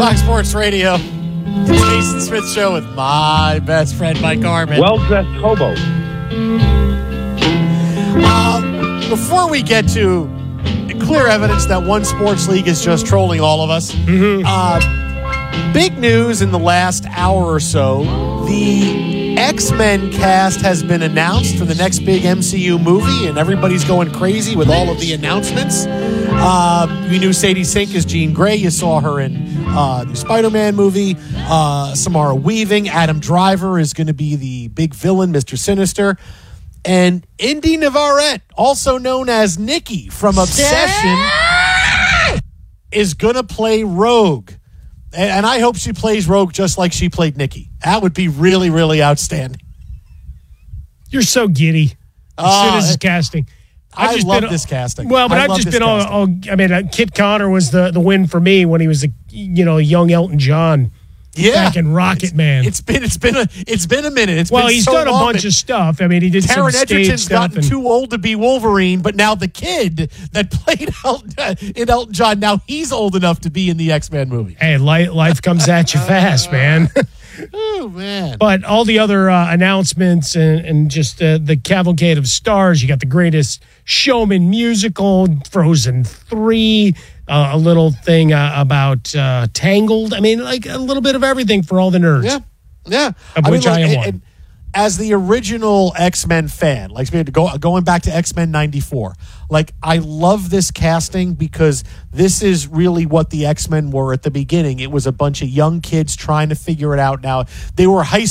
Fox Sports Radio. The Jason Smith Show with my best friend, Mike Harmon. Well-dressed hobo. Before we get to clear evidence that one sports league is just trolling all of us, big news in the last hour or so. The X-Men cast has been announced for the next big MCU movie, and everybody's going crazy with all of the announcements. You knew Sadie Sink is Jean Grey. You saw her in the Spider-Man movie. Samara Weaving. Adam Driver is going to be the big villain, Mr. Sinister. And Indy Navarrete, also known as Nikki from Obsession, is going to play Rogue. And I hope she plays Rogue just like she played Nikki. That would be really, really outstanding. You're so giddy as soon as it's casting. I love this casting. Well, but I've just been all I mean, Kit Connor was the win for me when he was a young Elton John. Yeah, back in Rocket Man. It's been a minute. He's done a bunch of stuff. I mean, he did Taron some stage Egerton's stuff. gotten too old to be Wolverine, but now the kid that played in Elton John, now he's old enough to be in the X-Men movie. Hey, life comes at you fast, man. Oh, man. But all the other announcements and just the cavalcade of stars, you got the Greatest Showman musical, Frozen 3, a little thing about Tangled. I mean, like a little bit of everything for all the nerds. Yeah. Of which I am one. And as the original X-Men fan, like going back to X-Men 94, like I love this casting because this is really what the X-Men were at the beginning. It was a bunch of young kids trying to figure it out. Now, they were high